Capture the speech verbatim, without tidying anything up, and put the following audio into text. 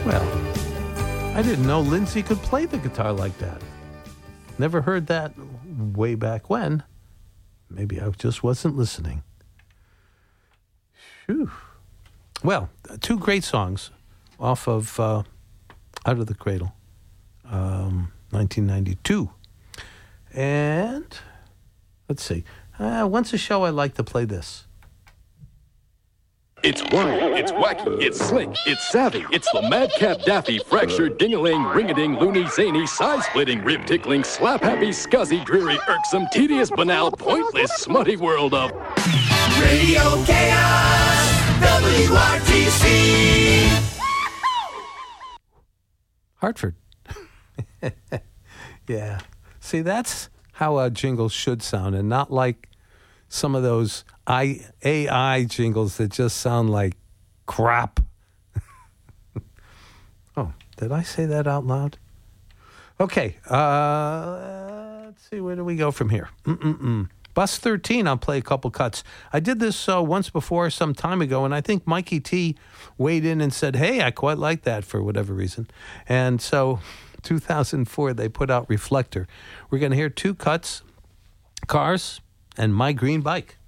Well, I didn't know Lindsay could play the guitar like that. Never heard that way back when. Maybe I just wasn't listening. Phew. Well, two great songs off of uh, Out of the Cradle, um, nineteen ninety-two. And let's see. Uh, once a show, I like to play this. It's wild, it's wacky, it's slick, it's savvy, it's the Madcap Daffy, fractured, ding-a-ling, ring-a-ding, loony, zany, side-splitting, rib-tickling, slap-happy, scuzzy, dreary, irksome, tedious, banal, pointless, smutty world of Radio Chaos, W R T C. Hartford. Yeah. See, that's how a jingle should sound, and not like some of those I, A I jingles that just sound like crap. Oh, did I say that out loud? Okay, uh, let's see, where do we go from here? Mm-mm-mm. Bus thirteen, I'll play a couple cuts. I did this uh, once before some time ago, and I think Mikey T weighed in and said, hey, I quite like that for whatever reason. And so two thousand four, they put out Reflector. We're going to hear two cuts, Cars and My Green Bike.